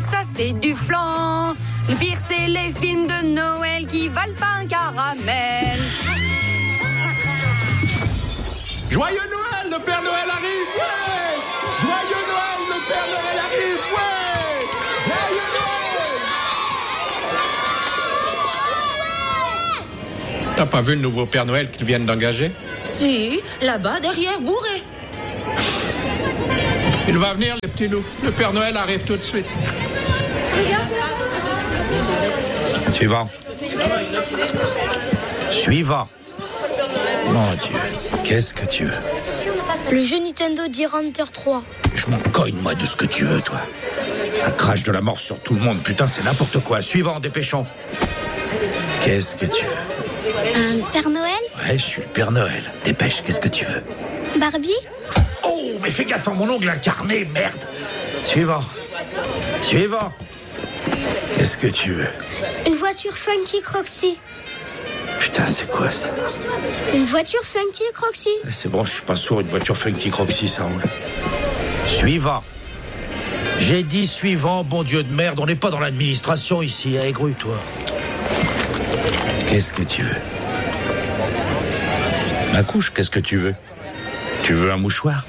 ça c'est du flan. Le pire c'est les films de Noël qui valent pas un caramel. Joyeux Noël, le Père Noël arrive, ouais! Joyeux Noël, le Père Noël arrive, ouais! Joyeux Noël! T'as pas vu le nouveau Père Noël qu'ils viennent d'engager? Si, là-bas, derrière, bourré. Il va venir, les petits loups. Le Père Noël arrive tout de suite. Suivant. Suivant. Mon Dieu, qu'est-ce que tu veux? Le jeu Nintendo d'E-Hunter 3. Je m'en cogne, moi, de ce que tu veux, toi. Ça crache de la mort sur tout le monde. Putain, c'est n'importe quoi. Suivant, dépêchons. Qu'est-ce que tu veux? Un Père Noël? Ouais, je suis le Père Noël. Dépêche, qu'est-ce que tu veux? Barbie? Oh, mais fais gaffe à mon ongle incarné, merde. Suivant. Suivant. Qu'est-ce que tu veux? Une voiture Funky Croxy. Putain, c'est quoi ça? Une voiture Funky Croxy. C'est bon, je suis pas sourd, une voiture Funky Croxy, ça roule. Suivant. J'ai dit suivant, bon Dieu de merde, on n'est pas dans l'administration ici, aigru-toi. Qu'est-ce que tu veux? Ma couche, qu'est-ce que tu veux? Tu veux un mouchoir?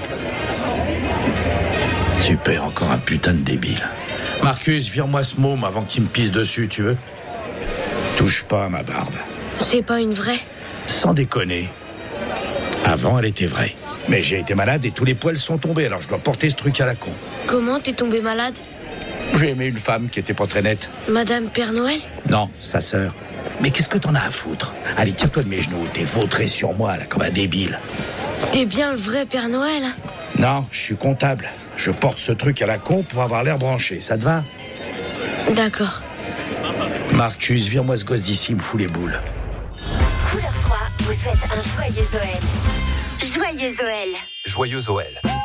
Super, encore un putain de débile. Marcus, vire-moi ce môme avant qu'il me pisse dessus, tu veux? Touche pas à ma barbe. C'est pas une vraie. Sans déconner. Avant, elle était vraie. Mais j'ai été malade et tous les poils sont tombés, alors je dois porter ce truc à la con. Comment t'es tombé malade? J'ai aimé une femme qui était pas très nette. Madame Père Noël? Non, sa sœur. Mais qu'est-ce que t'en as à foutre? Allez, tire-toi de mes genoux, t'es vautré sur moi, là, comme un débile. T'es bien le vrai Père Noël? Non, je suis comptable. Je porte ce truc à la con pour avoir l'air branché, ça te va? D'accord. Marcus, vire-moi ce gosse d'ici, il me fout les boules. Couleur 3 vous souhaite un joyeux Noël. Joyeux Noël. Joyeux Noël.